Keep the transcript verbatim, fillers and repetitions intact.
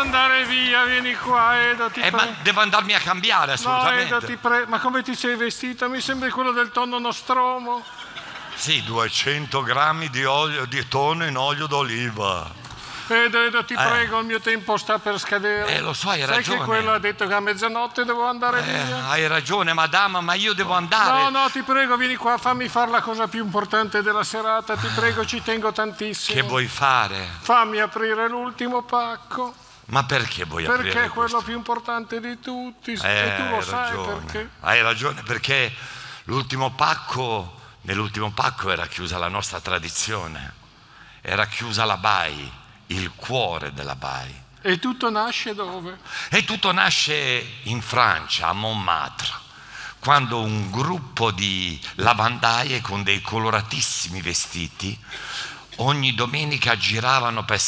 andare via, vieni qua, Edo, ti Eh, prego. ma devo andarmi a cambiare, No, assolutamente. Edo, ti prego. Ma come ti sei vestita? Mi sembri quello del tonno Nostromo. Sì, duecento grammi di olio di tonno in olio d'oliva. Edo, Edo, ti Eh. prego, il mio tempo sta per scadere. Eh, lo so, hai Sai ragione. che quello ha detto che a mezzanotte devo andare Eh, via? hai ragione, madama, ma io devo andare. No, no, ti prego, vieni qua, fammi fare la cosa più importante della serata, ti prego, ci tengo tantissimo. Che vuoi fare? Fammi aprire l'ultimo pacco, Ma perché vuoi perché aprire è quello questo? più importante di tutti, Eh, e tu lo hai sai ragione. perché. Hai ragione, perché l'ultimo pacco, nell'ultimo pacco era chiusa la nostra tradizione, era chiusa la Bai, il cuore della Bai. E tutto nasce dove? E tutto nasce in Francia, a Montmartre, quando un gruppo di lavandaie con dei coloratissimi vestiti ogni domenica giravano per